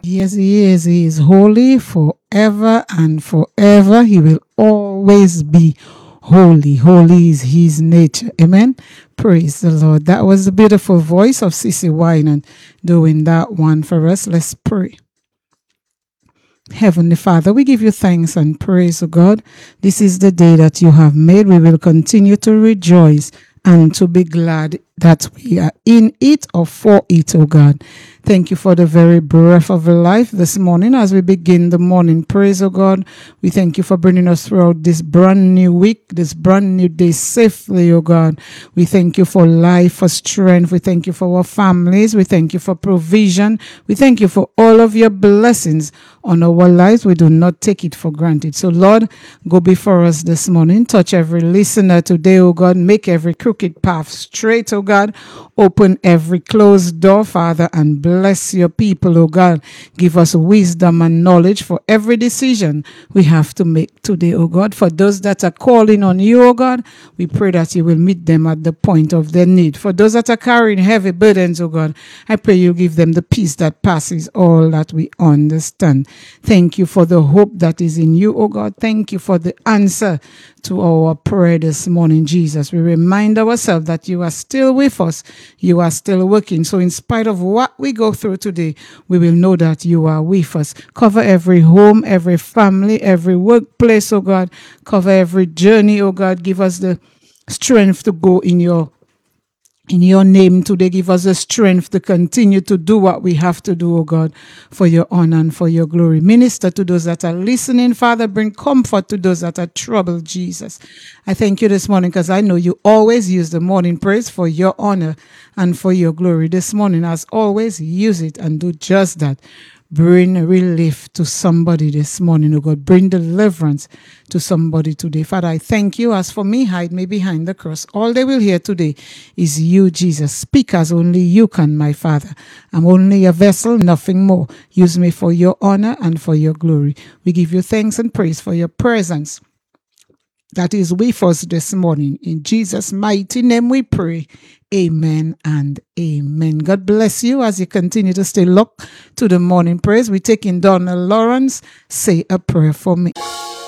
Yes, He is. He is holy forever and forever. He will always be holy. Holy is His nature. Amen. Praise the Lord. That was the beautiful voice of Sissy Winan doing that one for us. Let's pray. Heavenly Father, we give you thanks and praise, O God. This is the day that you have made. We will continue to rejoice and to be glad that we are in it or for it, O God. Thank you for the very breath of life this morning as we begin the morning praise, O God. We thank you for bringing us throughout this brand new week, this brand new day safely, O God. We thank you for life, for strength. We thank you for our families. We thank you for provision. We thank you for all of your blessings on our lives. We do not take it for granted. So, Lord, go before us this morning. Touch every listener today, O God. Make every crooked path straight, O God. Open every closed door, Father, and bless your people, O God. Give us wisdom and knowledge for every decision we have to make today, O God. For those that are calling on you, O God, we pray that you will meet them at the point of their need. For those that are carrying heavy burdens, O God, I pray you give them the peace that passes all that we understand. Thank you for the hope that is in you, O God. Thank you for the answer to our prayer this morning, Jesus. We remind ourselves that you are still with us. You are still working. So in spite of what we go through today, we will know that you are with us. Cover every home, every family, every workplace, oh God. Cover every journey, oh God. Give us the strength to go in your name today. Give us the strength to continue to do what we have to do, oh God, for your honor and for your glory. Minister to those that are listening, Father. Bring comfort to those that are troubled, Jesus. I thank you this morning because I know you always use the morning praise for your honor and for your glory. This morning, as always, use it and do just that. Bring relief to somebody this morning, oh God. Bring deliverance to somebody today. Father, I thank you. As for me, hide me behind the cross. All they will hear today is you, Jesus. Speak as only you can, my Father. I'm only a vessel, nothing more. Use me for your honor and for your glory. We give you thanks and praise for your presence that is with us this morning. In Jesus' mighty name we pray. Amen and amen. God bless you as you continue to stay locked to the morning praise. We're taking Donna Lawrence. Say a prayer for me.